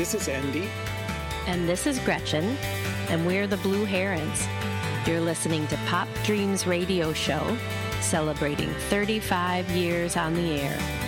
This is Andy. And this is Gretchen, and we're the Blue Herons. You're listening to Pop Dreams Radio Show, celebrating 35 years on the air.